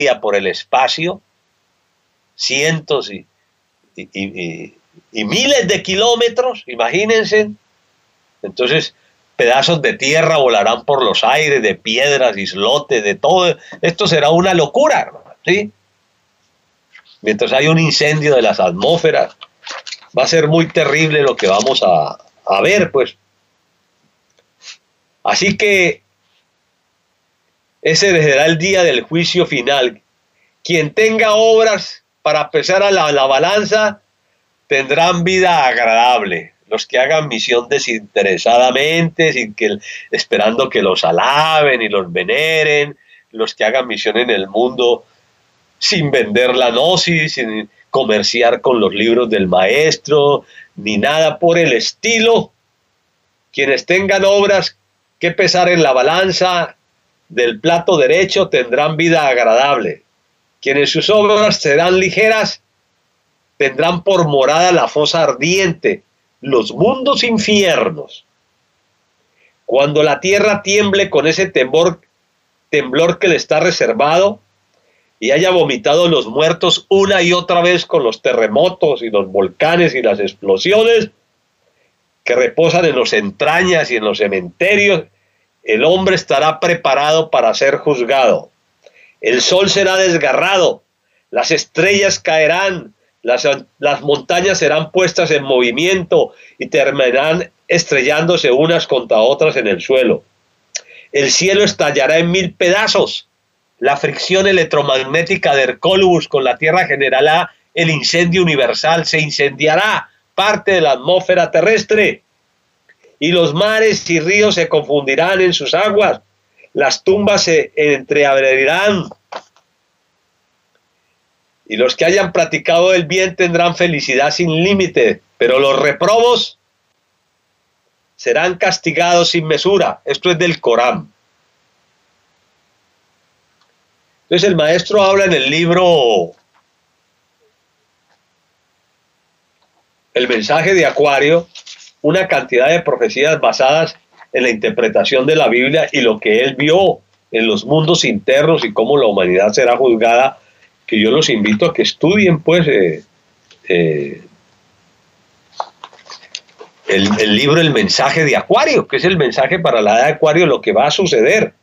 por el espacio, cientos y miles de kilómetros, imagínense. Entonces, pedazos de tierra volarán por los aires, de piedras, islotes, de todo. Esto será una locura, hermano, ¿sí? Mientras hay un incendio de las atmósferas, va a ser muy terrible lo que vamos a ver, pues. Así que ese será el día del juicio final. Quien tenga obras para pesar a la balanza, tendrán vida agradable. Los que hagan misión desinteresadamente, esperando que los alaben y los veneren, los que hagan misión en el mundo sin vender la gnosis, sin comerciar con los libros del maestro, ni nada por el estilo. Quienes tengan obras que pesar en la balanza del plato derecho tendrán vida agradable. Quienes sus obras serán ligeras tendrán por morada la fosa ardiente, los mundos infiernos. Cuando la tierra tiemble con ese temblor que le está reservado y haya vomitado los muertos una y otra vez con los terremotos y los volcanes y las explosiones que reposan en las entrañas y en los cementerios, el hombre estará preparado para ser juzgado. El sol será desgarrado, las estrellas caerán, las montañas serán puestas en movimiento y terminarán estrellándose unas contra otras en el suelo. El cielo estallará en 1000 pedazos. La fricción electromagnética de Hercólubus con la Tierra generará el incendio universal. Se incendiará parte de la atmósfera terrestre y los mares y ríos se confundirán en sus aguas. Las tumbas se entreabrirán. Y los que hayan practicado el bien tendrán felicidad sin límite, pero los reprobos serán castigados sin mesura. Esto es del Corán. Entonces el maestro habla en el libro El mensaje de Acuario, una cantidad de profecías basadas en la interpretación de la Biblia y lo que él vio en los mundos internos y cómo la humanidad será juzgada, que yo los invito a que estudien pues el libro El mensaje de Acuario, que es el mensaje para la edad de Acuario, lo que va a suceder.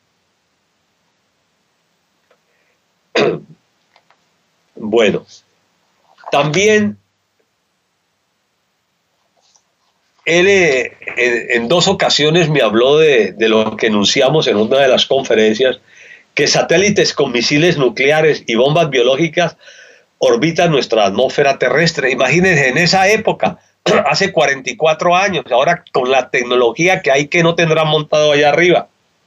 Bueno, también él en 2 ocasiones me habló de lo que enunciamos en una de las conferencias, que satélites con misiles nucleares y bombas biológicas orbitan nuestra atmósfera terrestre. Imagínense, en esa época, hace 44 años, ahora con la tecnología que hay, que no tendrán montado allá arriba.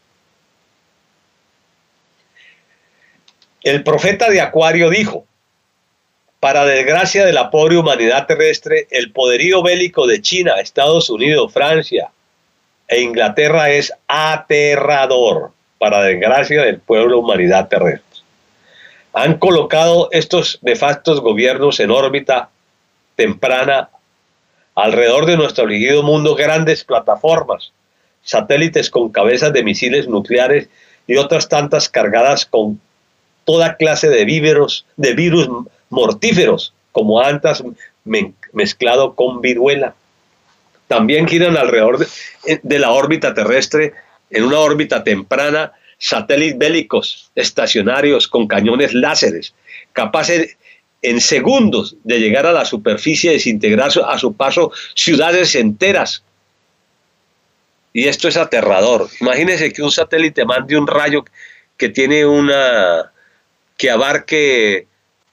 El profeta de Acuario dijo: para desgracia de la pobre humanidad terrestre, el poderío bélico de China, Estados Unidos, Francia e Inglaterra es aterrador, para desgracia del pueblo humanidad terrestre. Han colocado estos nefastos gobiernos en órbita temprana alrededor de nuestro afligido mundo grandes plataformas, satélites con cabezas de misiles nucleares y otras tantas cargadas con toda clase de virus mortíferos, como antas mezclado con viruela. También giran alrededor de la órbita terrestre, en una órbita temprana, satélites bélicos estacionarios con cañones láseres, capaces en segundos de llegar a la superficie y desintegrar a su paso ciudades enteras. Y esto es aterrador. Imagínense que un satélite mande un rayo que tiene que abarque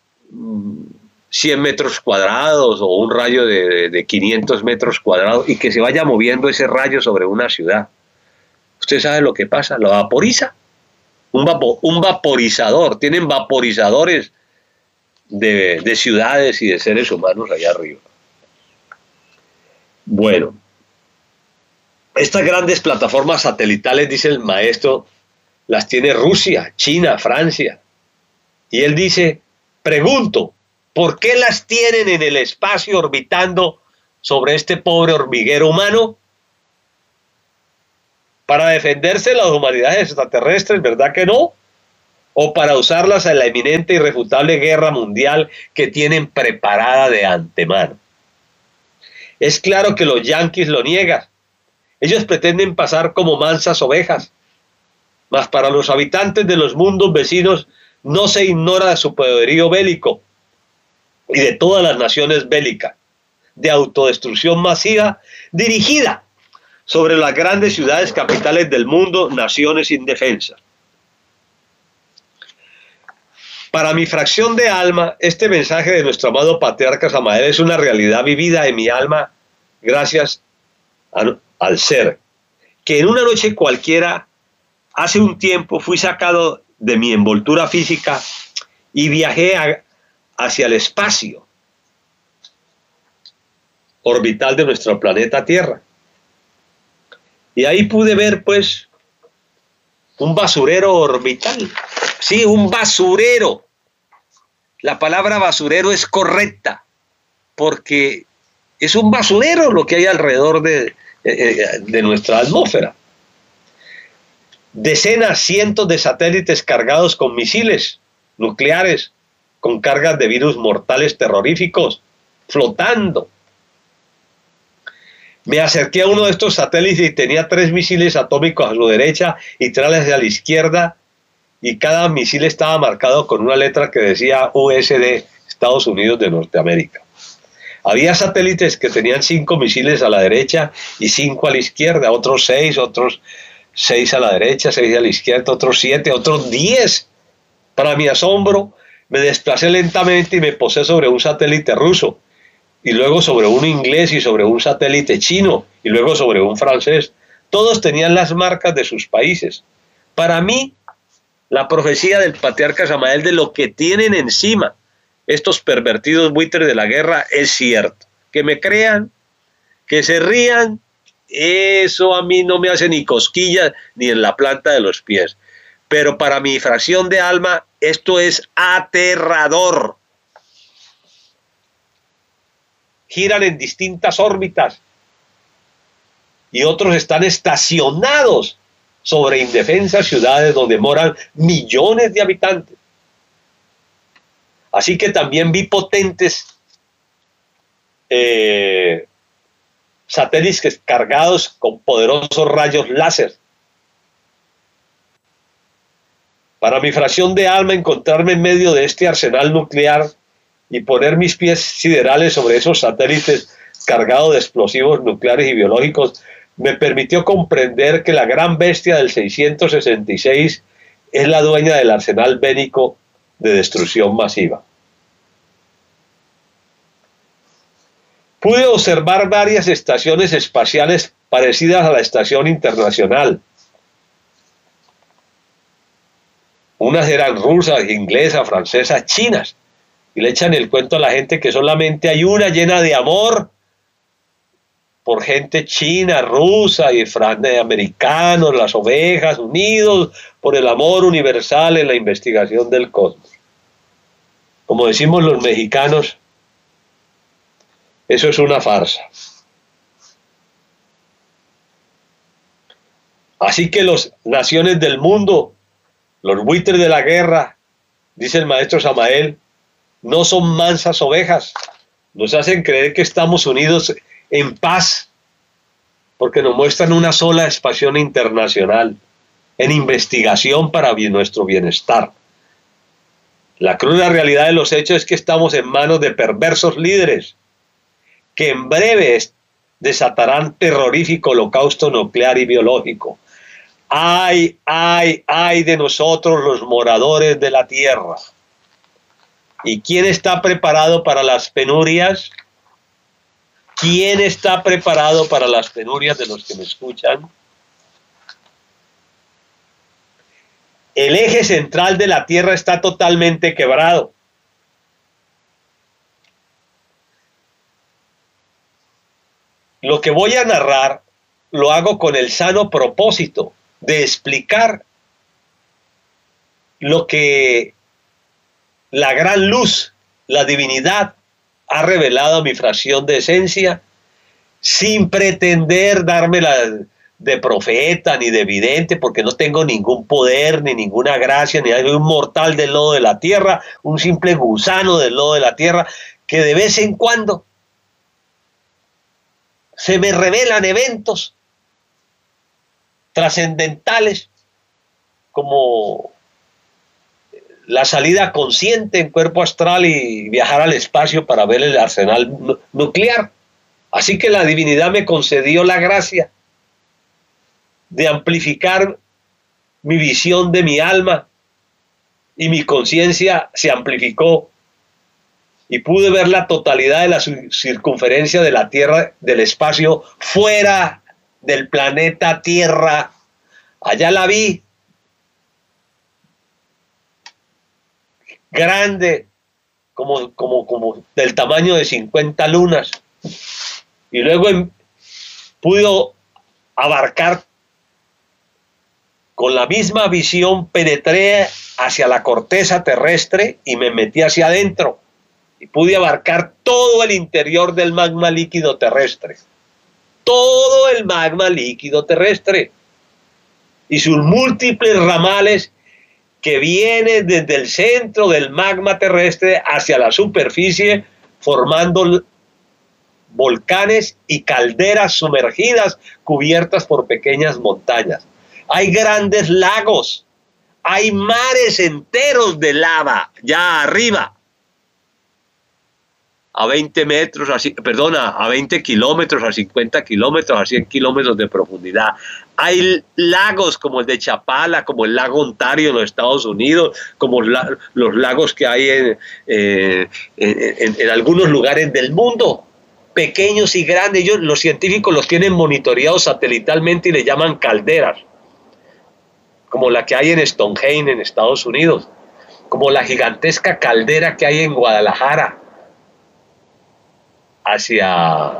100 metros cuadrados o un rayo de 500 metros cuadrados y que se vaya moviendo ese rayo sobre una ciudad. Usted sabe lo que pasa, lo vaporiza. Un vaporizador. Tienen vaporizadores de ciudades y de seres humanos allá arriba. Bueno, estas grandes plataformas satelitales, dice el maestro, las tiene Rusia, China, Francia. Y él dice, pregunto, ¿por qué las tienen en el espacio orbitando sobre este pobre hormiguero humano? Para defenderse de las humanidades extraterrestres, ¿verdad que no? o para usarlas en la inminente e irrefutable guerra mundial que tienen preparada de antemano. Es claro que los yanquis lo niegan. Ellos pretenden pasar como mansas ovejas, mas para los habitantes de los mundos vecinos no se ignora su poderío bélico y de todas las naciones bélicas, de autodestrucción masiva dirigida sobre las grandes ciudades capitales del mundo, naciones indefensas. Para mi fracción de alma, este mensaje de nuestro amado patriarca Samael es una realidad vivida en mi alma gracias al ser, que en una noche cualquiera, hace un tiempo, fui sacado de mi envoltura física y viajé hacia el espacio orbital de nuestro planeta Tierra. Y ahí pude ver, pues, un basurero orbital. Sí, un basurero. La palabra basurero es correcta, porque es un basurero lo que hay alrededor de nuestra atmósfera. Decenas, cientos de satélites cargados con misiles nucleares, con cargas de virus mortales terroríficos, flotando. Me acerqué a uno de estos satélites y tenía 3 misiles atómicos a su derecha y 3 hacia la izquierda, y cada misil estaba marcado con una letra que decía USD, Estados Unidos de Norteamérica. Había satélites que tenían 5 misiles a la derecha y 5 a la izquierda, otros 6, otros 6 a la derecha, 6 a la izquierda, otros 7, otros 10. Para mi asombro, me desplacé lentamente y me posé sobre un satélite ruso, y luego sobre un inglés y sobre un satélite chino, y luego sobre un francés. Todos tenían las marcas de sus países. Para mí, la profecía del patriarca Samael de lo que tienen encima estos pervertidos buitres de la guerra es cierto. Que me crean, que se rían, eso a mí no me hace ni cosquillas ni en la planta de los pies. Pero para mi fracción de alma, esto es aterrador. Giran en distintas órbitas y otros están estacionados sobre indefensas ciudades donde moran millones de habitantes. Así que también vi potentes satélites cargados con poderosos rayos láser. Para mi fracción de alma, encontrarme en medio de este arsenal nuclear y poner mis pies siderales sobre esos satélites cargados de explosivos nucleares y biológicos me permitió comprender que la gran bestia del 666 es la dueña del arsenal bélico de destrucción masiva. Pude observar varias estaciones espaciales parecidas a la Estación Internacional. Unas eran rusas, inglesas, francesas, chinas. Y le echan el cuento a la gente que solamente hay una llena de amor por gente china, rusa y americanos, las ovejas, unidos por el amor universal en la investigación del cosmos. Como decimos los mexicanos, eso es una farsa. Así que las naciones del mundo, los buitres de la guerra, dice el maestro Samael, no son mansas ovejas. Nos hacen creer que estamos unidos en paz, porque nos muestran una sola expansión internacional en investigación para nuestro bienestar. La cruda realidad de los hechos es que estamos en manos de perversos líderes que en breve desatarán terrorífico holocausto nuclear y biológico. ¡Ay, ay, ay de nosotros los moradores de la tierra! ¿Y quién está preparado para las penurias? ¿Quién está preparado para las penurias de los que me escuchan? El eje central de la tierra está totalmente quebrado. Lo que voy a narrar lo hago con el sano propósito de explicar lo que la gran luz, la divinidad, ha revelado a mi fracción de esencia, sin pretender darme de profeta ni de vidente, porque no tengo ningún poder ni ninguna gracia, ni soy un mortal del lodo de la tierra, un simple gusano del lodo de la tierra, que de vez en cuando se me revelan eventos trascendentales como la salida consciente en cuerpo astral y viajar al espacio para ver el arsenal nuclear. Así que la divinidad me concedió la gracia de amplificar mi visión de mi alma, y mi conciencia se amplificó y pude ver la totalidad de la circunferencia de la Tierra, del espacio fuera del planeta Tierra. Allá la vi, grande, como del tamaño de 50 lunas, y luego pude abarcar. Con la misma visión penetré hacia la corteza terrestre y me metí hacia adentro, y pude abarcar todo el interior del magma líquido terrestre, todo el magma líquido terrestre y sus múltiples ramales que vienen desde el centro del magma terrestre hacia la superficie, formando volcanes y calderas sumergidas cubiertas por pequeñas montañas. Hay grandes lagos, hay mares enteros de lava ya arriba, a 20 metros, a 20 kilómetros, a 50 kilómetros, a 100 kilómetros de profundidad. Hay lagos como el de Chapala, como el lago Ontario en los Estados Unidos, como los lagos que hay en algunos lugares del mundo, pequeños y grandes. Los científicos los tienen monitoreados satelitalmente y le llaman calderas, como la que hay en Stonehenge en Estados Unidos, como la gigantesca caldera que hay en Guadalajara, hacia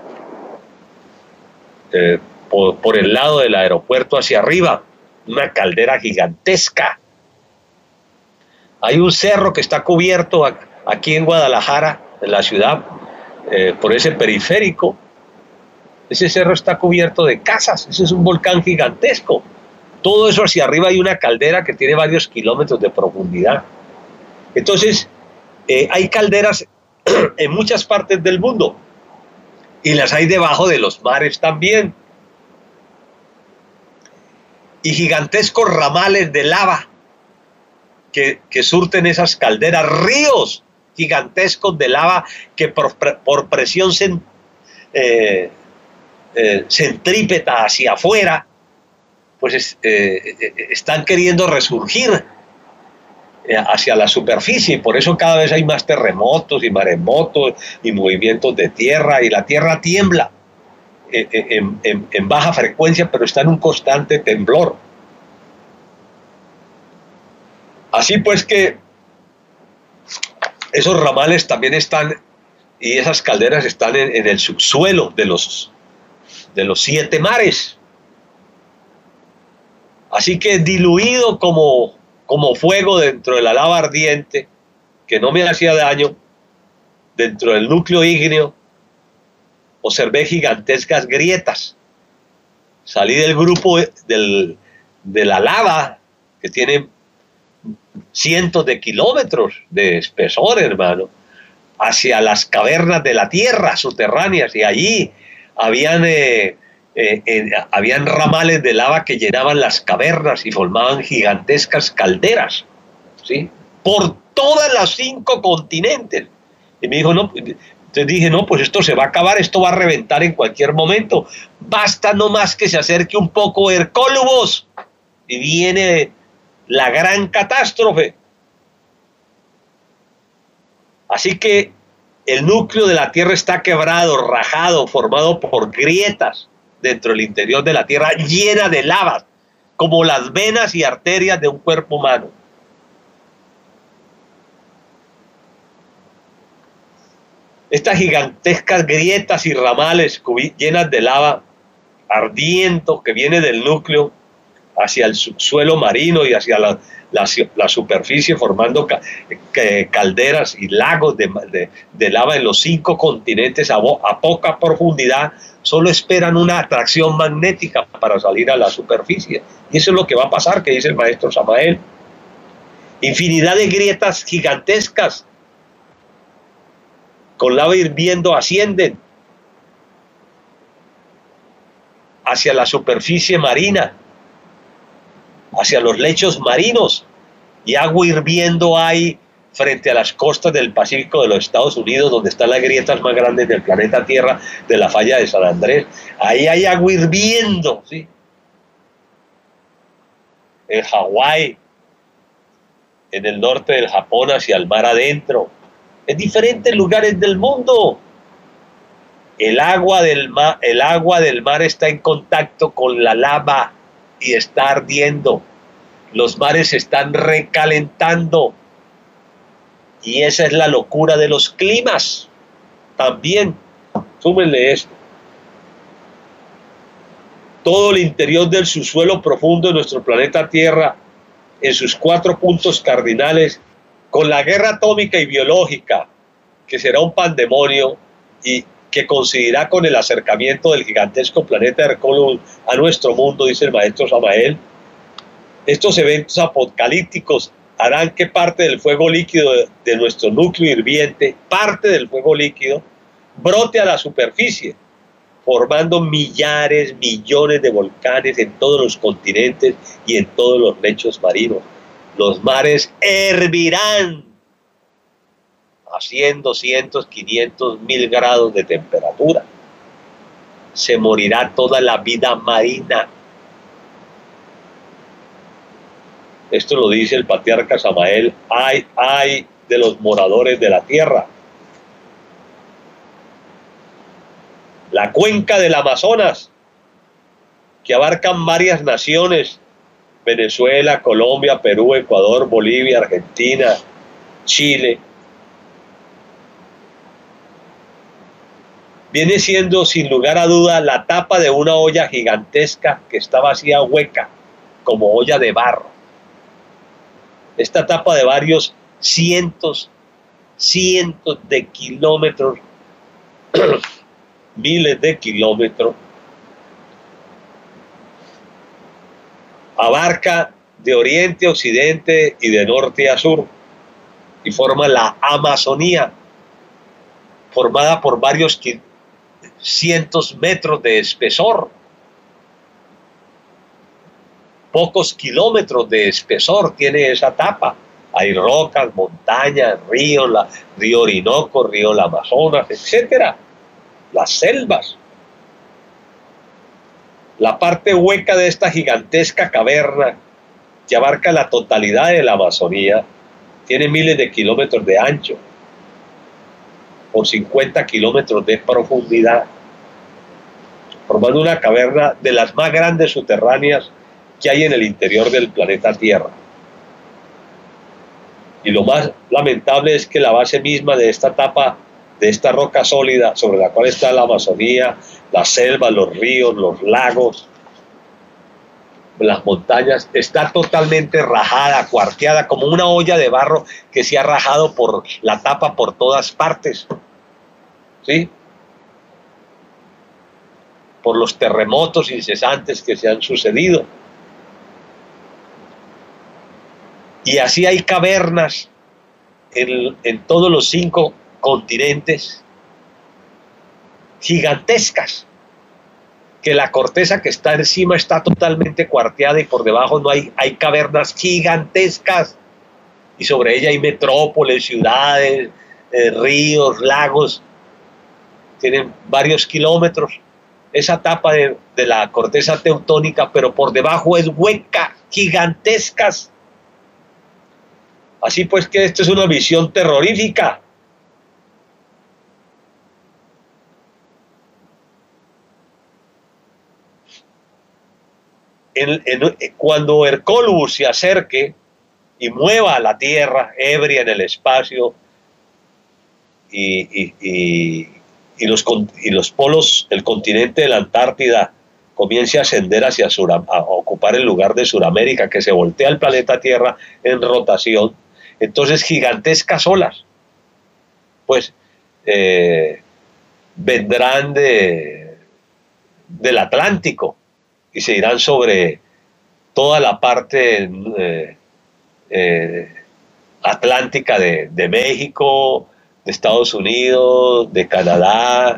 por el lado del aeropuerto hacia arriba, una caldera gigantesca. Hay un cerro que está cubierto aquí en Guadalajara, en la ciudad, por ese periférico. Ese cerro está cubierto de casas, ese es un volcán gigantesco. Todo eso hacia arriba hay una caldera que tiene varios kilómetros de profundidad. Entonces, hay calderas en muchas partes del mundo, y las hay debajo de los mares también. Y gigantescos ramales de lava que surten esas calderas, ríos gigantescos de lava que por presión centrípeta hacia afuera, pues están queriendo resurgir hacia la superficie, y por eso cada vez hay más terremotos y maremotos y movimientos de tierra, y la tierra tiembla en baja frecuencia, pero está en un constante temblor. Así pues que esos ramales también están, y esas calderas están en el subsuelo de los 7 mares. Así que diluido como fuego dentro de la lava ardiente, que no me hacía daño, dentro del núcleo ígneo, observé gigantescas grietas. Salí del grupo de la lava, que tiene cientos de kilómetros de espesor, hermano, hacia las cavernas de la tierra subterráneas, y allí habían ramales de lava que llenaban las cavernas y formaban gigantescas calderas, ¿sí?, por todas las 5 continentes. Y me dijo, no, entonces dije, no, pues esto se va a acabar, esto va a reventar en cualquier momento. Basta nomás que se acerque un poco Hercólubos y viene la gran catástrofe. Así que el núcleo de la Tierra está quebrado, rajado, formado por grietas dentro del interior de la Tierra, llena de lavas, como las venas y arterias de un cuerpo humano. Estas gigantescas grietas y ramales llenas de lava ardiendo que viene del núcleo hacia el subsuelo marino y hacia la superficie, formando calderas y lagos de lava en los 5 continentes a poca profundidad. Solo esperan una atracción magnética para salir a la superficie. Y eso es lo que va a pasar, que dice el maestro Samael. Infinidad de grietas gigantescas con lava hirviendo ascienden hacia la superficie marina, hacia los lechos marinos, y agua hirviendo hay frente a las costas del Pacífico de los Estados Unidos, donde están las grietas más grandes del planeta Tierra, de la falla de San Andrés. Ahí hay agua hirviendo, ¿sí? En Hawái, en el norte del Japón, hacia el mar adentro, en diferentes lugares del mundo. El agua del mar está en contacto con la lava y está ardiendo. Los mares se están recalentando. Y esa es la locura de los climas. También, súmenle esto. Todo el interior del subsuelo profundo de nuestro planeta Tierra, en sus 4 puntos cardinales, con la guerra atómica y biológica, que será un pandemonio y que coincidirá con el acercamiento del gigantesco planeta Hercólogos a nuestro mundo, dice el maestro Samael. Estos eventos apocalípticos harán que parte del fuego líquido de nuestro núcleo hirviente, parte del fuego líquido, brote a la superficie, formando millares, millones de volcanes en todos los continentes y en todos los lechos marinos. Los mares hervirán a 100, 200, 500, 1000 grados de temperatura. Se morirá toda la vida marina. Esto lo dice el patriarca Samael. Ay de los moradores de la tierra. La cuenca del Amazonas, que abarcan varias naciones: Venezuela, Colombia, Perú, Ecuador, Bolivia, Argentina, Chile, viene siendo sin lugar a duda la tapa de una olla gigantesca que está vacía, hueca, como olla de barro. Esta tapa de varios cientos de kilómetros, miles de kilómetros, abarca de oriente a occidente y de norte a sur, y forma la Amazonía, formada por varios cientos metros de espesor, pocos kilómetros de espesor tiene esa tapa. Hay rocas, montañas, ríos, río Orinoco, río Amazonas, etcétera, las selvas. La parte hueca de esta gigantesca caverna, que abarca la totalidad de la Amazonía, tiene miles de kilómetros de ancho, por 50 kilómetros de profundidad, formando una caverna de las más grandes subterráneas que hay en el interior del planeta Tierra. Y lo más lamentable es que la base misma de esta tapa, de esta roca sólida sobre la cual está la Amazonía, las selvas, los ríos, los lagos, las montañas, está totalmente rajada, cuarteada, como una olla de barro que se ha rajado por la tapa por todas partes, ¿sí? Por los terremotos incesantes que se han sucedido. Y así hay cavernas en todos los 5 continentes, gigantescas, que la corteza que está encima está totalmente cuarteada y por debajo no hay cavernas gigantescas, y sobre ella hay metrópoles, ciudades, ríos, lagos, tienen varios kilómetros. Esa tapa de la corteza teutónica, pero por debajo es hueca, gigantescas. Así pues que esto es una visión terrorífica. Cuando Hercólogos se acerque y mueva a la Tierra ebria en el espacio y los polos, el continente de la Antártida comience a ascender hacia a ocupar el lugar de Sudamérica, que se voltea el planeta Tierra en rotación, entonces gigantescas olas, pues vendrán del Atlántico y se irán sobre toda la parte atlántica de México, de Estados Unidos, de Canadá,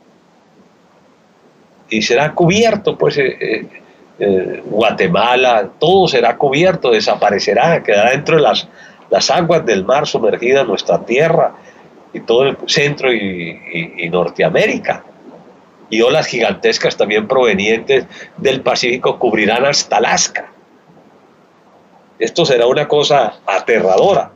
y será cubierto, pues Guatemala, todo será cubierto, desaparecerá, quedará dentro de las aguas del mar sumergida en nuestra tierra y todo el Centro y Norteamérica. Y olas gigantescas también provenientes del Pacífico cubrirán hasta Alaska. Esto será una cosa aterradora.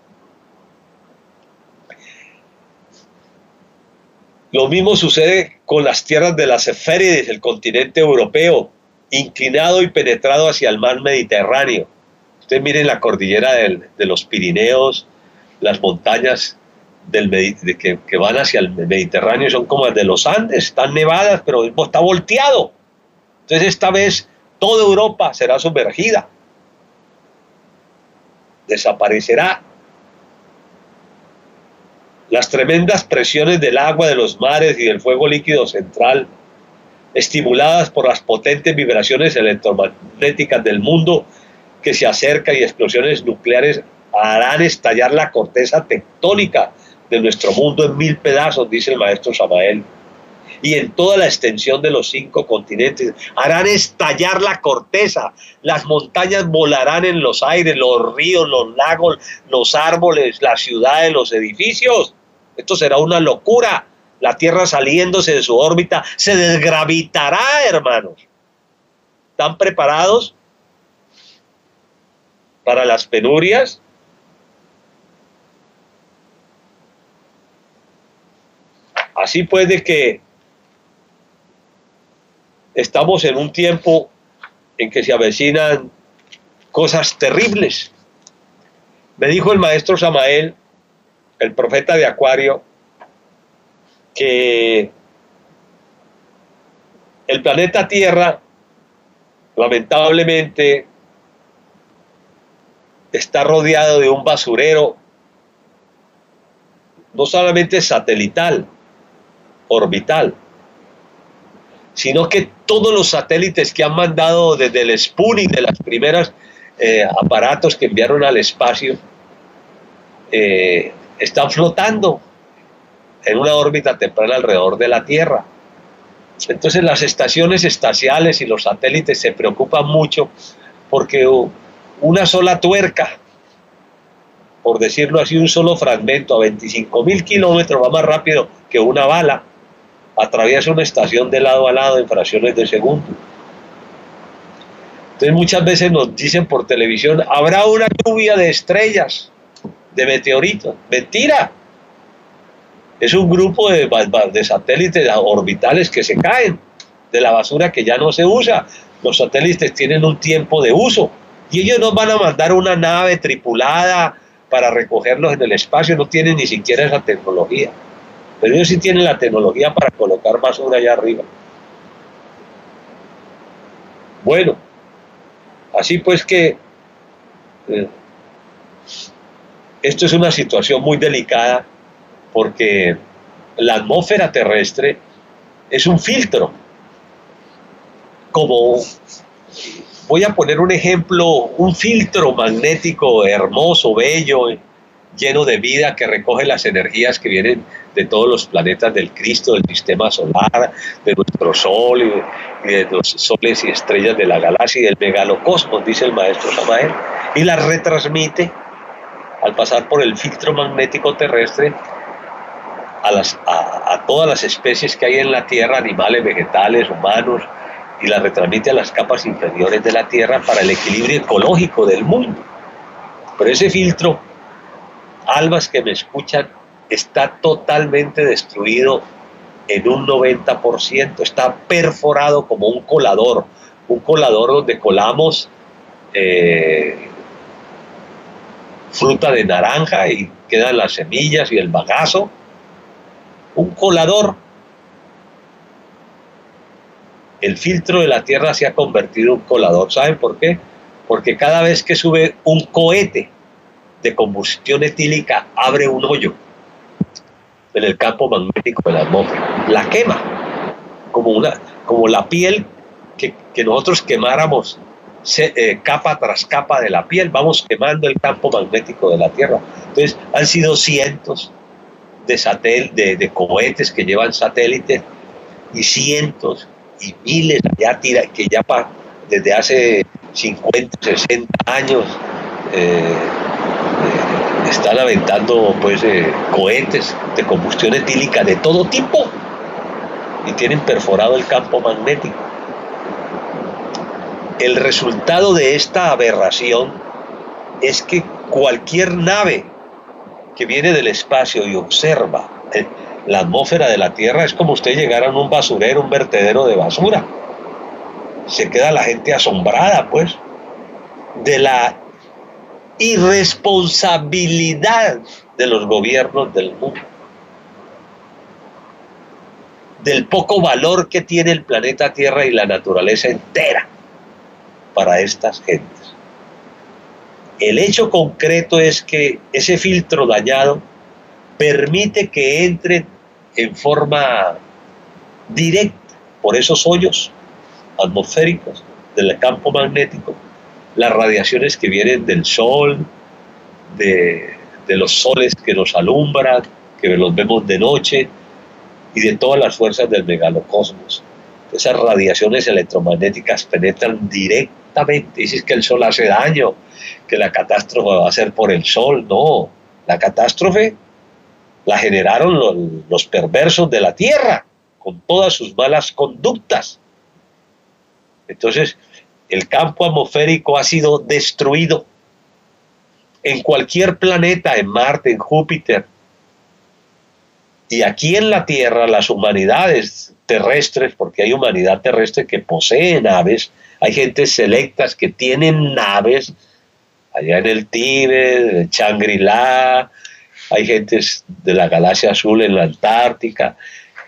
Lo mismo sucede con las tierras de las Hespérides, el continente europeo, inclinado y penetrado hacia el mar Mediterráneo. Ustedes miren la cordillera de los Pirineos, las montañas que van hacia el Mediterráneo son como las de los Andes, están nevadas, pero está volteado. Entonces esta vez toda Europa será sumergida, desaparecerá. Las tremendas presiones del agua de los mares y del fuego líquido central, estimuladas por las potentes vibraciones electromagnéticas del mundo que se acerca y explosiones nucleares, harán estallar la corteza tectónica de nuestro mundo en 1000 pedazos, dice el maestro Samael, y en toda la extensión de los 5 continentes. Harán estallar la corteza, las montañas volarán en los aires, los ríos, los lagos, los árboles, las ciudades, los edificios. Esto será una locura. La Tierra, saliéndose de su órbita, se desgravitará, hermanos. ¿Están preparados para las penurias? Así pues, de que estamos en un tiempo en que se avecinan cosas terribles. Me dijo el maestro Samael, el profeta de Acuario, que el planeta Tierra, lamentablemente, está rodeado de un basurero, no solamente satelital, orbital, sino que todos los satélites que han mandado desde el Sputnik, de las primeras aparatos que enviaron al espacio, están flotando en una órbita temprana alrededor de la Tierra. Entonces las estaciones espaciales y los satélites se preocupan mucho porque una sola tuerca, por decirlo así, un solo fragmento a 25.000 kilómetros va más rápido que una bala, atraviesa una estación de lado a lado en fracciones de segundo. Entonces muchas veces nos dicen por televisión, habrá una lluvia de estrellas, de meteoritos. Mentira. Es un grupo de satélites orbitales que se caen de la basura que ya no se usa. Los satélites tienen un tiempo de uso y ellos nos van a mandar una nave tripulada para recogerlos en el espacio. No tienen ni siquiera esa tecnología, pero ellos sí tienen la tecnología para colocar basura allá arriba. Bueno, así pues que esto es una situación muy delicada, porque la atmósfera terrestre es un filtro. Como, voy a poner un ejemplo, un filtro magnético hermoso, bello, lleno de vida, que recoge las energías que vienen de todos los planetas del Cristo, del sistema solar, de nuestro Sol y de los soles y estrellas de la galaxia y del megalocosmos, dice el maestro Samael, y las retransmite al pasar por el filtro magnético terrestre a todas las especies que hay en la Tierra, animales, vegetales, humanos, y las retransmite a las capas inferiores de la Tierra para el equilibrio ecológico del mundo. Pero ese filtro, almas que me escuchan, está totalmente destruido en un 90%, está perforado como un colador donde colamos fruta de naranja y quedan las semillas y el bagazo. Un colador. el filtro de la Tierra se ha convertido en un colador. ¿Saben por qué? Porque cada vez que sube un cohete de combustión etílica, abre un hoyo en el campo magnético de la atmósfera. La quema, como la piel que nosotros quemáramos capa tras capa de la piel, vamos quemando el campo magnético de la Tierra. Entonces, han sido cientos de cohetes que llevan satélites y cientos y miles que ya desde hace 50, 60 años están aventando pues cohetes de combustión etílica de todo tipo y tienen perforado el campo magnético. El resultado de esta aberración es que cualquier nave que viene del espacio y observa la atmósfera de la Tierra es como usted llegara a un basurero, un vertedero de basura. Se queda la gente asombrada, pues, de la irresponsabilidad de los gobiernos del mundo, del poco valor que tiene el planeta Tierra y la naturaleza entera para estas gentes. El hecho concreto es que ese filtro dañado permite que entre en forma directa por esos hoyos atmosféricos del campo magnético las radiaciones que vienen del Sol, de los soles que nos alumbran, que los vemos de noche, y de todas las fuerzas del megalocosmos. Esas radiaciones electromagnéticas penetran directamente. Dices que el Sol hace daño, que la catástrofe va a ser por el Sol. No, la catástrofe la generaron los perversos de la Tierra, con todas sus malas conductas. Entonces, el campo atmosférico ha sido destruido en cualquier planeta, en Marte, en Júpiter. Y aquí en la Tierra, las humanidades terrestres, porque hay humanidad terrestre que posee naves, hay gentes selectas que tienen naves, allá en el Tíbet, en Shangri-La, hay gentes de la galaxia azul en la Antártica,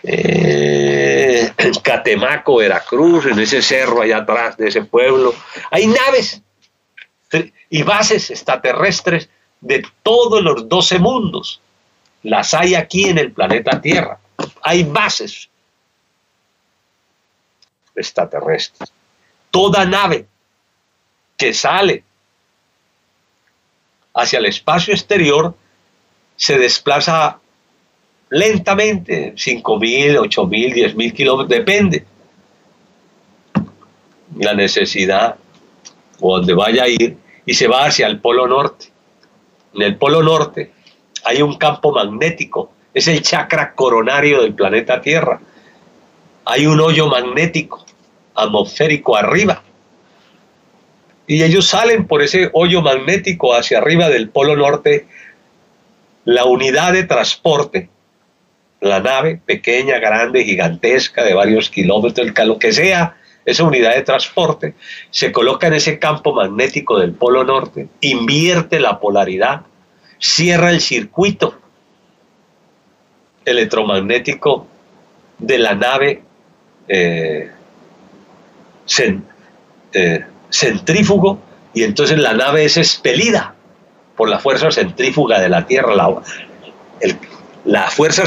en Catemaco, Veracruz, en ese cerro allá atrás de ese pueblo, hay naves y bases extraterrestres de todos los 12 mundos. Las hay aquí en el planeta Tierra. Hay bases extraterrestres. Toda nave que sale hacia el espacio exterior se desplaza lentamente, 5.000, 8.000, 10.000 kilómetros, depende la necesidad o donde vaya a ir, y se va hacia el Polo Norte. En el Polo Norte hay un campo magnético, es el chakra coronario del planeta Tierra. Hay un hoyo magnético atmosférico arriba, y ellos salen por ese hoyo magnético hacia arriba del Polo Norte. La unidad de transporte, la nave pequeña, grande, gigantesca, de varios kilómetros, lo que sea, esa unidad de transporte, se coloca en ese campo magnético del Polo Norte, invierte la polaridad, cierra el circuito electromagnético de la nave centrífugo, y entonces la nave es expelida por la fuerza centrífuga de la Tierra. La fuerza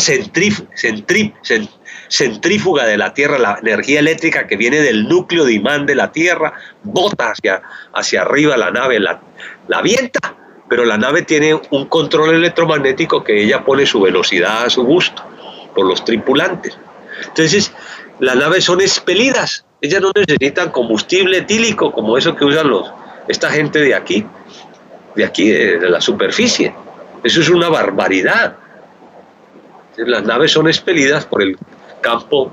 centrífuga de la Tierra, la energía eléctrica que viene del núcleo de imán de la Tierra, bota hacia arriba la nave, la avienta, pero la nave tiene un control electromagnético que ella pone su velocidad a su gusto por los tripulantes. Entonces, las naves son expelidas, ellas no necesitan combustible etílico como eso que usan esta gente de aquí, de la superficie. Eso es una barbaridad. Las naves son expelidas por el campo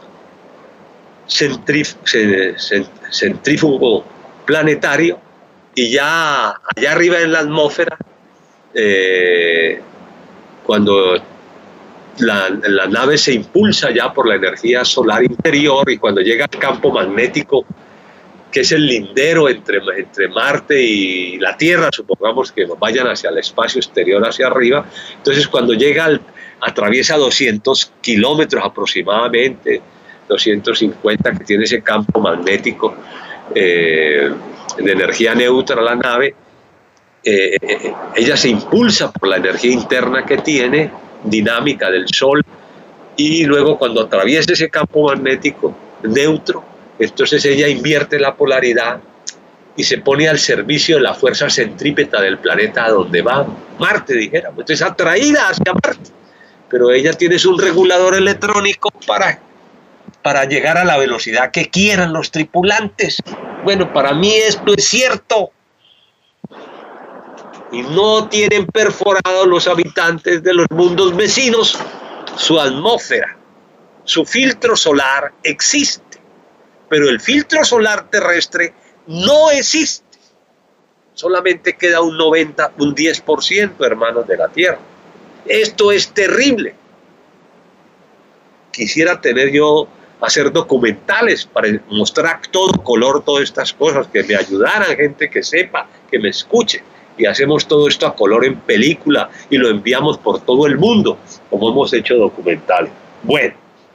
centrífugo planetario, y ya allá arriba en la atmósfera, cuando la nave se impulsa ya por la energía solar interior, y cuando llega al campo magnético, que es el lindero entre Marte y la Tierra, supongamos que vayan hacia el espacio exterior, hacia arriba, entonces cuando llega atraviesa 200 kilómetros aproximadamente, 250, que tiene ese campo magnético de energía neutra la nave, ella se impulsa por la energía interna que tiene, dinámica del Sol, y luego cuando atraviesa ese campo magnético neutro, entonces ella invierte la polaridad y se pone al servicio de la fuerza centrípeta del planeta a donde va, Marte, dijéramos. Entonces atraída hacia Marte, pero ella tiene un regulador electrónico para llegar a la velocidad que quieran los tripulantes. Bueno, para mí esto es cierto. Y no tienen perforado los habitantes de los mundos vecinos su atmósfera. Su filtro solar existe, pero el filtro solar terrestre no existe. Solamente queda un 90, un 10%, hermanos de la Tierra. Esto es terrible. Quisiera hacer documentales para mostrar todo color, todas estas cosas, que me ayudaran gente que sepa, que me escuche. Y hacemos todo esto a color en película y lo enviamos por todo el mundo, como hemos hecho documentales. Bueno,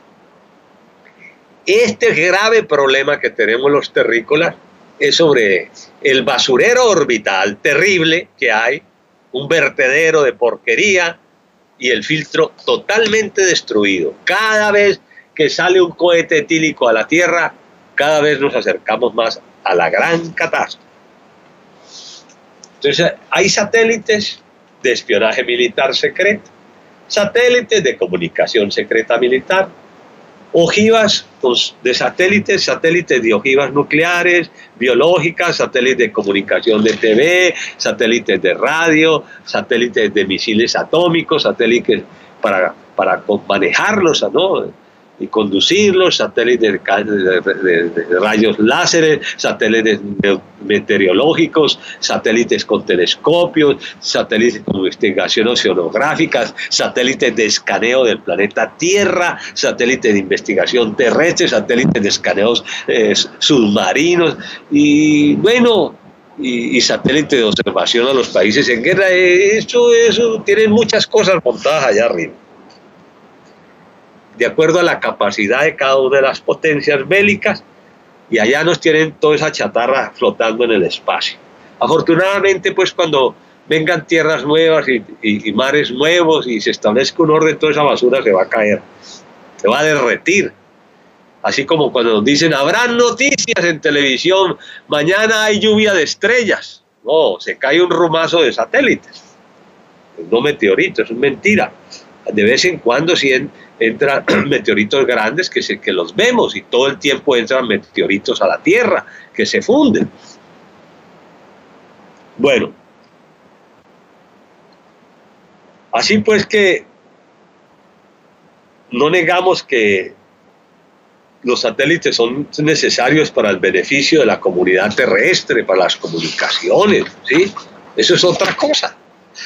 este grave problema que tenemos los terrícolas es sobre el basurero orbital terrible que hay, un vertedero de porquería y el filtro totalmente destruido. Cada vez que sale un cohete etílico a la Tierra, cada vez nos acercamos más a la gran catástrofe. Entonces, hay satélites de espionaje militar secreto, satélites de comunicación secreta militar, ojivas de satélites de ojivas nucleares, biológicas, satélites de comunicación de TV, satélites de radio, satélites de misiles atómicos, satélites para manejarlos, ¿no?, y conducirlos, satélites de rayos láseres, satélites meteorológicos, satélites con telescopios, satélites con investigación oceanográficas, satélites de escaneo del planeta Tierra, satélites de investigación terrestre, satélites de escaneos submarinos y bueno, y satélites de observación a los países en guerra. Eso tienen muchas cosas montadas allá arriba, de acuerdo a la capacidad de cada una de las potencias bélicas, y allá nos tienen toda esa chatarra flotando en el espacio. Afortunadamente, pues cuando vengan tierras nuevas y mares nuevos y se establezca un orden, toda esa basura se va a caer, se va a derretir. Así como cuando nos dicen, habrán noticias en televisión, mañana hay lluvia de estrellas. No, se cae un rumazo de satélites, no meteoritos, es mentira. De vez en cuando sí entran meteoritos grandes que los vemos, y todo el tiempo entran meteoritos a la Tierra que se funden. Bueno, así pues que no negamos que los satélites son necesarios para el beneficio de la comunidad terrestre, para las comunicaciones, ¿sí? Eso es otra cosa.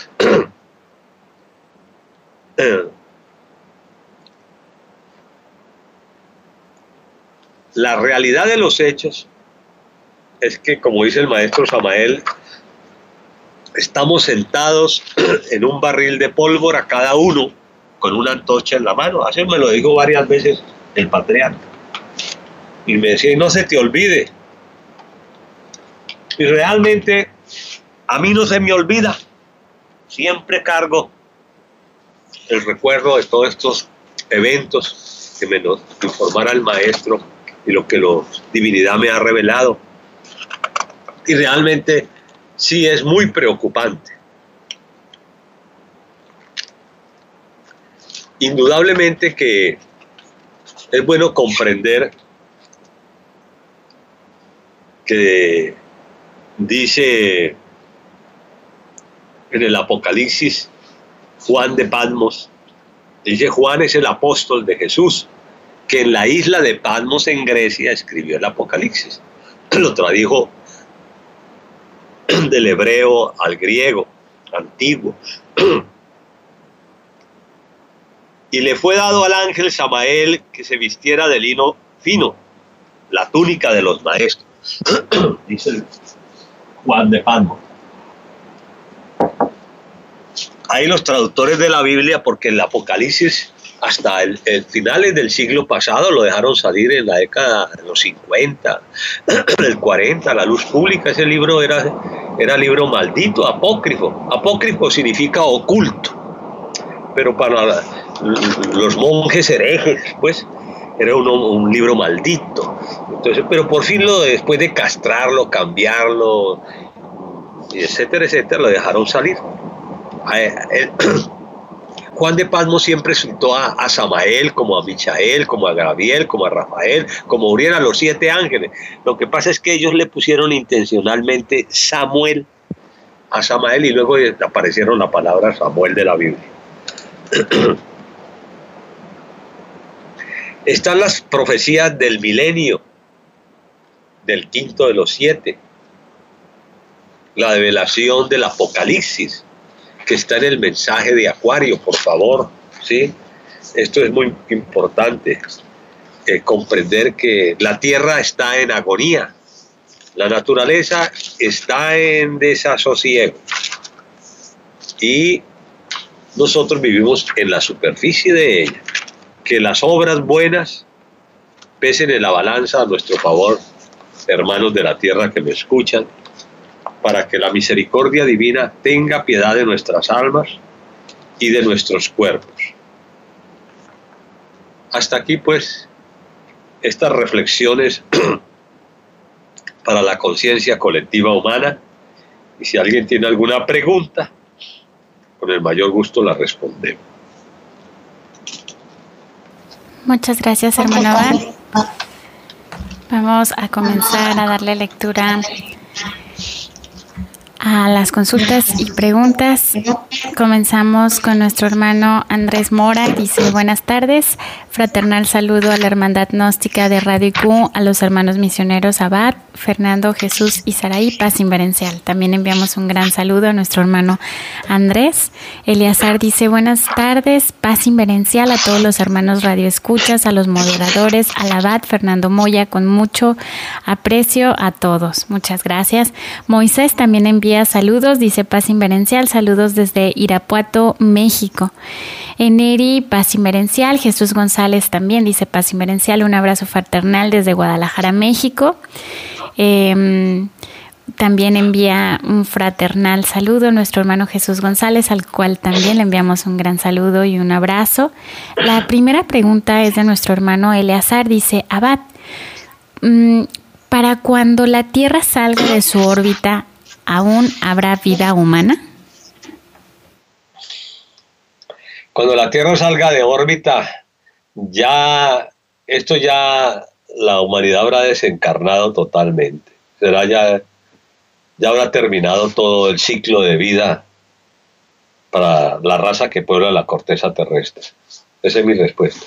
La realidad de los hechos es que, como dice el maestro Samael, estamos sentados en un barril de pólvora, cada uno con una antorcha en la mano. Así me lo dijo varias veces el patriarca, y me decía, no se te olvide. Y realmente a mí no se me olvida, siempre cargo el recuerdo de todos estos eventos que me nos informara el maestro y lo que la divinidad me ha revelado. Y realmente sí es muy preocupante. Indudablemente que es bueno comprender que dice en el Apocalipsis Juan de Patmos, dice Juan es el apóstol de Jesús, que en la isla de Patmos en Grecia escribió el Apocalipsis. Lo tradujo del hebreo al griego antiguo. Y le fue dado al ángel Samael que se vistiera de lino fino, la túnica de los maestros. Dice Juan de Patmos. Hay los traductores de la Biblia, porque el Apocalipsis hasta el finales del siglo pasado lo dejaron salir en la década de los 50, el 40, la luz pública. Ese libro era libro maldito, apócrifo. Apócrifo significa oculto, pero para los monjes herejes, pues, era un libro maldito. Entonces, pero por fin después de castrarlo, cambiarlo, etcétera, etcétera, lo dejaron salir. Juan de Patmos siempre citó a Samael, como a Michael, como a Gabriel, como a Rafael, como Uriel, a los 7 ángeles. Lo que pasa es que ellos le pusieron intencionalmente Samuel a Samael y luego aparecieron la palabra Samuel de la Biblia. Están las profecías del milenio, del quinto de los 7, la develación del Apocalipsis, que está en el mensaje de Acuario, por favor, ¿sí? Esto es muy importante, comprender que la tierra está en agonía, la naturaleza está en desasosiego y nosotros vivimos en la superficie de ella. Que las obras buenas pesen en la balanza a nuestro favor, hermanos de la tierra que me escuchan, para que la misericordia divina tenga piedad de nuestras almas y de nuestros cuerpos. Hasta aquí, pues, estas reflexiones para la conciencia colectiva humana, y si alguien tiene alguna pregunta, con el mayor gusto la respondemos. Muchas gracias, hermano Abad. Vamos a comenzar a darle lectura a las consultas y preguntas. Comenzamos con nuestro hermano Andrés Mora. Dice: buenas tardes, fraternal saludo a la Hermandad Gnóstica de Radio IQ, a los hermanos misioneros Abad, Fernando, Jesús y Saraí, paz inverencial. También enviamos un gran saludo a nuestro hermano Andrés. Eleazar dice: buenas tardes, paz inverencial a todos los hermanos radioescuchas, a los moderadores, al Abad Fernando Moya, con mucho aprecio a todos. Muchas gracias. Moisés también envía saludos, dice paz inverencial, saludos desde Irapuato, México. Eneri, paz inverencial. Jesús González también dice paz inverencial, un abrazo fraternal desde Guadalajara, México. También envía un fraternal saludo nuestro hermano Jesús González, al cual también le enviamos un gran saludo y un abrazo. La primera pregunta es de nuestro hermano Eleazar, dice: Abad, ¿para cuando la Tierra salga de su órbita, aún habrá vida humana? Cuando la Tierra salga de órbita, ya la humanidad habrá desencarnado totalmente. Ya habrá terminado todo el ciclo de vida para la raza que puebla la corteza terrestre. Esa es mi respuesta.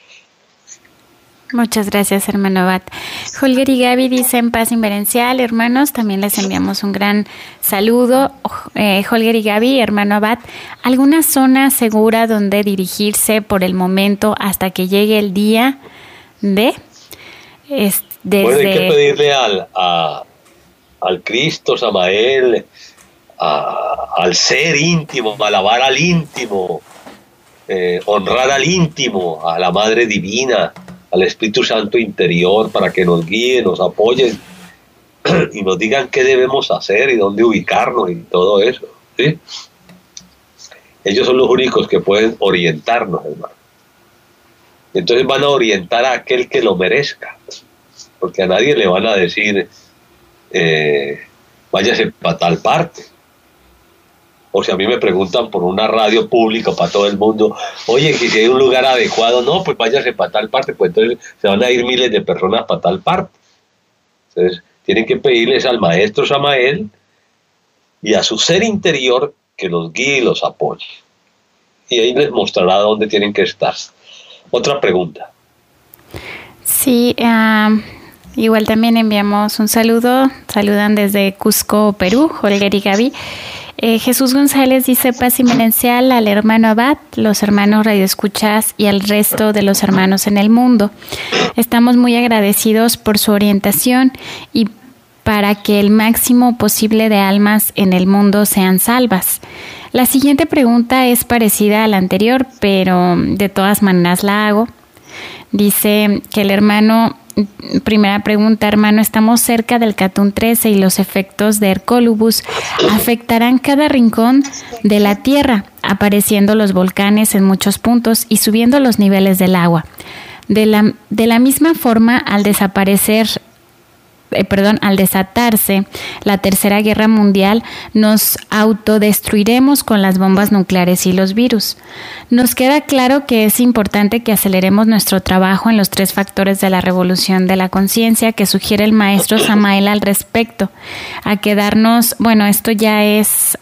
Muchas gracias, hermano Abad. Holger y Gaby dicen paz inverencial, hermanos. También les enviamos un gran saludo. Holger y Gaby, hermano Abad, ¿alguna zona segura donde dirigirse por el momento hasta que llegue el día de? Bueno, hay que pedirle al Cristo, Samael, al ser íntimo, alabar al íntimo, honrar al íntimo, a la Madre Divina, al Espíritu Santo interior, para que nos guíen, nos apoyen y nos digan qué debemos hacer y dónde ubicarnos y todo eso, ¿sí? Ellos son los únicos que pueden orientarnos, hermano. Entonces van a orientar a aquel que lo merezca, porque a nadie le van a decir váyase para tal parte. O si a mí me preguntan por una radio pública para todo el mundo, oye, que si hay un lugar adecuado, no, pues váyase para tal parte, pues entonces se van a ir miles de personas para tal parte. Entonces tienen que pedirles al maestro Samael y a su ser interior que los guíe y los apoye. Y ahí les mostrará dónde tienen que estar. Otra pregunta. Sí, igual también enviamos un saludo. Saludan desde Cusco, Perú, Holger y Gaby. Jesús González dice paz inverencial al hermano Abad, los hermanos radioescuchas y al resto de los hermanos en el mundo. Estamos muy agradecidos por su orientación y para que el máximo posible de almas en el mundo sean salvas. La siguiente pregunta es parecida a la anterior, pero de todas maneras la hago. Dice que el hermano, primera pregunta, hermano, estamos cerca del Catún 13 y los efectos de Hercólubus afectarán cada rincón de la Tierra, apareciendo los volcanes en muchos puntos y subiendo los niveles del agua. De la misma forma, al desatarse la Tercera Guerra Mundial, nos autodestruiremos con las bombas nucleares y los virus. Nos queda claro que es importante que aceleremos nuestro trabajo en los 3 factores de la revolución de la conciencia que sugiere el maestro Samael al respecto. A quedarnos, bueno, esto ya es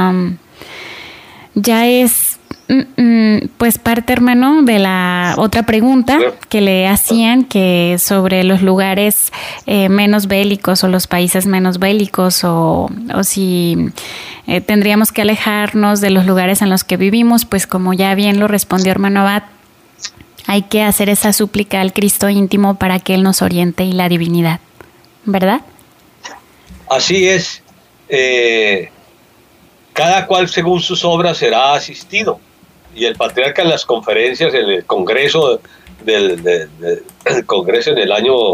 pues parte, hermano, de la otra pregunta que le hacían, que sobre los lugares menos bélicos o los países menos bélicos o si tendríamos que alejarnos de los lugares en los que vivimos. Pues como ya bien lo respondió hermano Abad, hay que hacer esa súplica al Cristo íntimo para que Él nos oriente y la divinidad, ¿verdad? Así es. Cada cual según sus obras será asistido. Y el patriarca en las conferencias, en el congreso del congreso en el año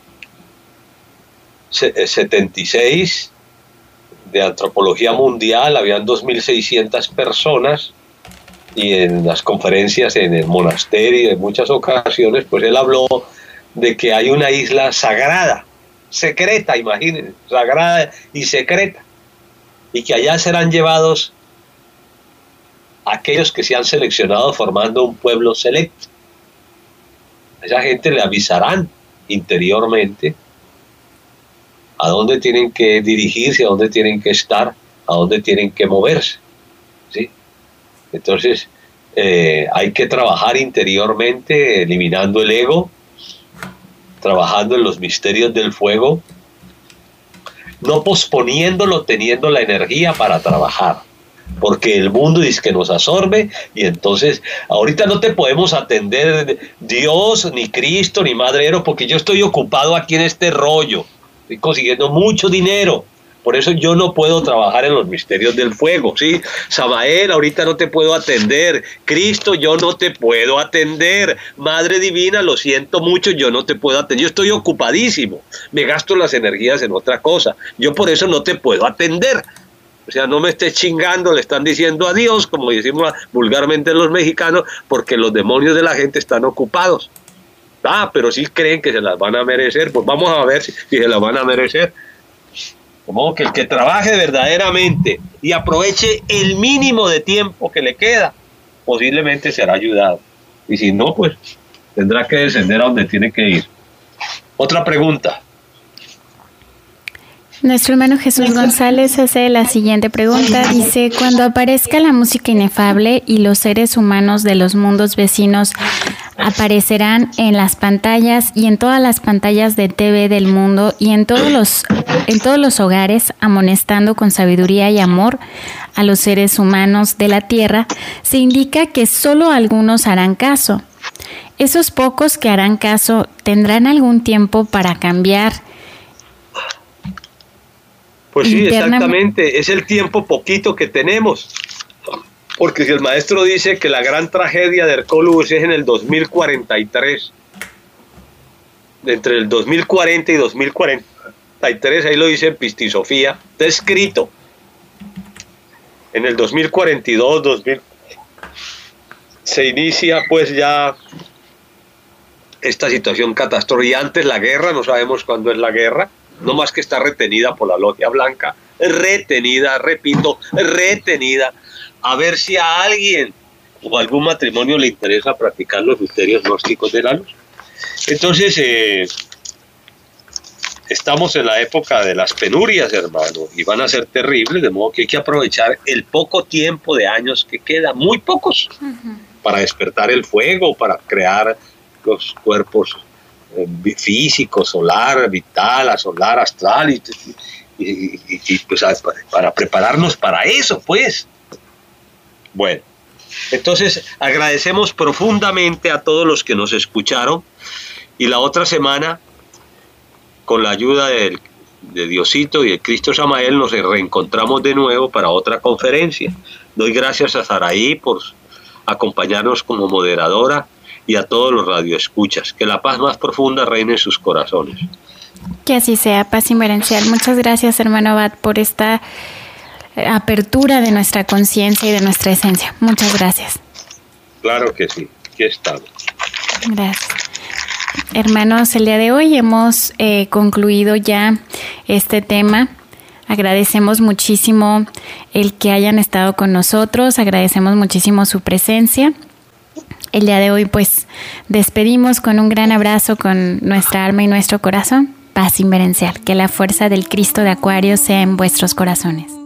76 de antropología mundial, habían 2.600 personas, y en las conferencias en el monasterio en muchas ocasiones, pues él habló de que hay una isla sagrada, secreta, imagínense, sagrada y secreta, y que allá serán llevados aquellos que se han seleccionado formando un pueblo selecto. A esa gente le avisarán interiormente a dónde tienen que dirigirse, a dónde tienen que estar, a dónde tienen que moverse, ¿sí? Entonces hay que trabajar interiormente, eliminando el ego, trabajando en los misterios del fuego, no posponiéndolo, teniendo la energía para trabajar. Porque el mundo dice que nos absorbe, y entonces ahorita no te podemos atender Dios, ni Cristo, ni Madre Ero, porque yo estoy ocupado aquí en este rollo, estoy consiguiendo mucho dinero, por eso yo no puedo trabajar en los misterios del fuego, ¿sí? Samael, ahorita no te puedo atender. Cristo, yo no te puedo atender. Madre Divina, lo siento mucho, yo no te puedo atender. Yo estoy ocupadísimo, me gasto las energías en otra cosa, yo por eso no te puedo atender. O sea, no me estés chingando, le están diciendo adiós, como decimos vulgarmente los mexicanos, porque los demonios de la gente están ocupados. Pero sí creen que se las van a merecer, pues vamos a ver si se las van a merecer. Como que el que trabaje verdaderamente y aproveche el mínimo de tiempo que le queda, posiblemente será ayudado. Y si no, pues tendrá que descender a donde tiene que ir. Otra pregunta. Nuestro hermano Jesús González hace la siguiente pregunta. Dice, cuando aparezca la música inefable y los seres humanos de los mundos vecinos aparecerán en las pantallas y en todas las pantallas de TV del mundo y en todos los hogares, amonestando con sabiduría y amor a los seres humanos de la tierra, se indica que solo algunos harán caso. Esos pocos que harán caso tendrán algún tiempo para cambiar. Pues sí, exactamente, es el tiempo poquito que tenemos, porque si el maestro dice que la gran tragedia de Hercólubus es en el 2043, entre el 2040 y 2043, ahí lo dice en Pistisofía, está escrito, en el 2042, se inicia pues ya esta situación catastrófica, y antes la guerra, no sabemos cuándo es la guerra, no más que está retenida por la logia blanca, retenida, repito, retenida, a ver si a alguien o a algún matrimonio le interesa practicar los misterios gnósticos de la luz. Entonces, estamos en la época de las penurias, hermano, y van a ser terribles, de modo que hay que aprovechar el poco tiempo de años que queda, muy pocos, para despertar el fuego, para crear los cuerpos físico, solar, vital, solar, astral, y pues para prepararnos para eso, pues. Bueno, entonces agradecemos profundamente a todos los que nos escucharon, y la otra semana, con la ayuda de Diosito y de Cristo Samael, nos reencontramos de nuevo para otra conferencia. Doy gracias a Saraí por acompañarnos como moderadora y a todos los radioescuchas. Que la paz más profunda reine en sus corazones. Que así sea, paz inmerencial. Muchas gracias, hermano Abad, por esta apertura de nuestra conciencia y de nuestra esencia. Muchas gracias. Claro que sí, aquí estamos. Gracias. Hermanos, el día de hoy hemos concluido ya este tema. Agradecemos muchísimo el que hayan estado con nosotros, agradecemos muchísimo su presencia. El día de hoy pues despedimos con un gran abrazo con nuestra alma y nuestro corazón. Paz inmerencial, que la fuerza del Cristo de Acuario sea en vuestros corazones.